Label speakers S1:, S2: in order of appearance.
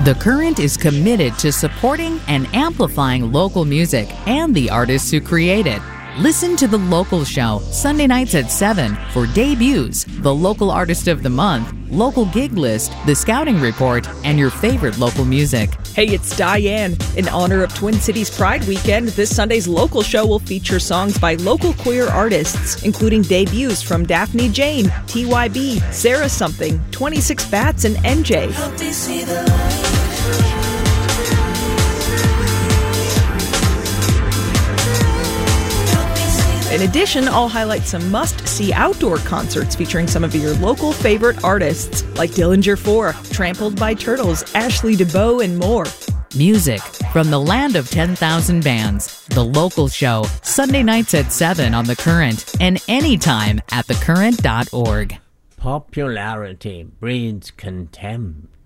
S1: The Current is committed to supporting and amplifying local music and the artists who create it. Listen to The Local Show, Sunday nights at 7 for debuts, the local artist of the month, local gig list, the scouting report, and your favorite local music.
S2: Hey, it's Diane. In honor of Twin Cities Pride Weekend, this Sunday's Local Show will feature songs by local queer artists, including debuts from Daphne Jane, TYB, Sarah Something, 26 Bats, and NJ. In addition, I'll highlight some must-see outdoor concerts featuring some of your local favorite artists, like Dillinger 4, Trampled by Turtles, Ashley DeBow, and more.
S1: Music from the land of 10,000 bands. The Local Show, Sunday nights at 7 on The Current, and anytime at thecurrent.org.
S3: Popularity breeds contempt.